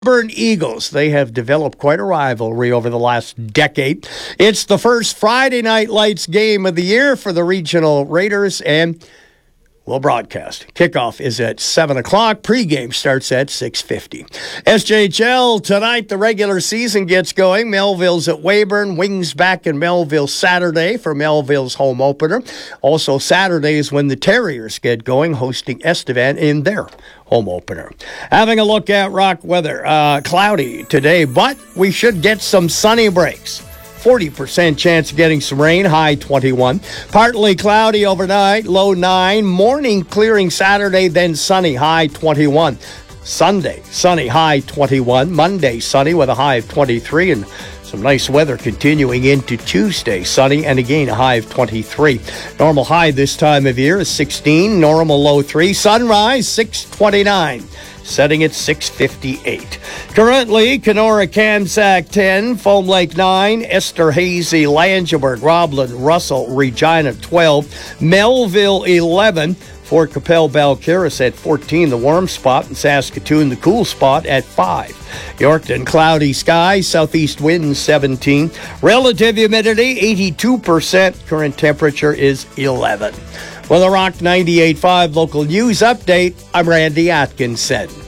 Auburn Eagles. They have developed quite a rivalry over the last decade. It's the first Friday Night Lights game of the year for the regional Raiders, and we'll broadcast. Kickoff is at 7 o'clock. Pre-game starts at 6:50. SJHL tonight, the regular season gets going. Melville's at Weyburn. Wings back in Melville Saturday for Melville's home opener. Also Saturday is when the Terriers get going, hosting Estevan in their home opener. Having a look at rock weather. Cloudy today, but we should get some sunny breaks. 40% chance of getting some rain, high 21. Partly cloudy overnight, low 9. Morning clearing Saturday, then sunny, high 21. Sunday, sunny, high 21. Monday, sunny with a high of 23. And some nice weather continuing into Tuesday. Sunny and again a high of 23. Normal high this time of year is 16. Normal low 3. Sunrise 6:29. Setting at 6:58. Currently, Kenora, Kamsack 10, Foam Lake 9, Esterhazy, Langeberg, Roblin, Russell, Regina 12, Melville 11, Fort Capel, Balcarres at 14, the warm spot, and Saskatoon, the cool spot at 5. Yorkton, cloudy skies, southeast wind 17. Relative humidity 82%. Current temperature is 11. With a Rock 98.5 local news update, I'm Randy Atkinson.